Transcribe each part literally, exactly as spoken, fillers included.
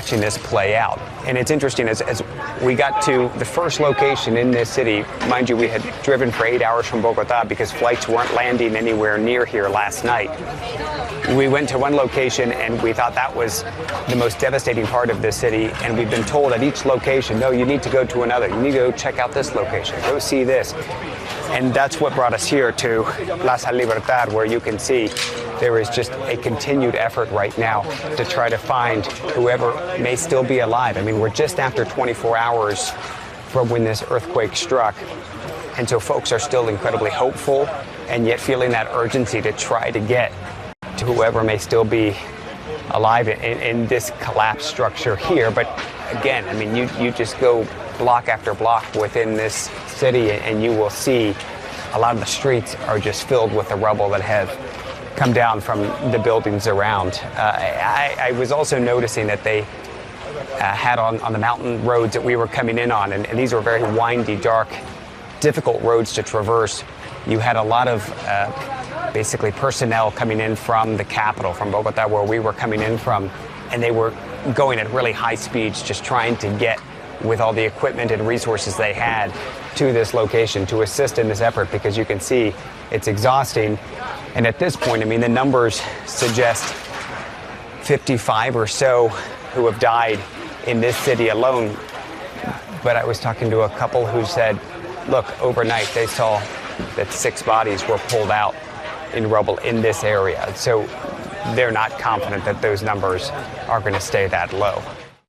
watching this play out. And it's interesting, as, as we got to the first location in this city, mind you, we had driven for eight hours from Bogota because flights weren't landing anywhere near here last night. We went to one location and we thought that was the most devastating part of this city, and we've been told at each location, no, you need to go to another. You need to go check out this location. Go see this. And that's what brought us here to Plaza Libertad, where you can see there is just a continued effort right now to try to find whoever may still be alive. I mean, we're just after twenty-four hours from when this earthquake struck. And so folks are still incredibly hopeful and yet feeling that urgency to try to get to whoever may still be alive in, in this collapsed structure here. But again, I mean, you, you just go block after block within this city and you will see a lot of the streets are just filled with the rubble that have come down from the buildings around. Uh, I, I was also noticing that they uh, had on, on the mountain roads that we were coming in on, and, and these were very windy, dark, difficult roads to traverse. You had a lot of uh, basically personnel coming in from the capital, from Bogota, where we were coming in from, and they were going at really high speeds, just trying to get with all the equipment and resources they had to this location to assist in this effort, because you can see it's exhausting. And at this point, I mean, the numbers suggest fifty-five or so who have died in this city alone. But I was talking to a couple who said, look, overnight they saw that six bodies were pulled out in rubble in this area. So they're not confident that those numbers are going to stay that low.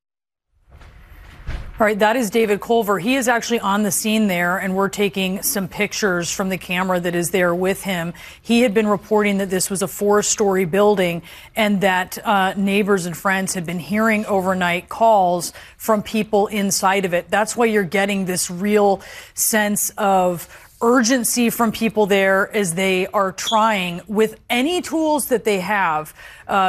All right, that is David Culver. He is actually on the scene there, and we're taking some pictures from the camera that is there with him. He had been reporting that this was a four-story building and that uh, neighbors and friends had been hearing overnight calls from people inside of it. That's why you're getting this real sense of urgency from people there as they are trying with any tools that they have uh,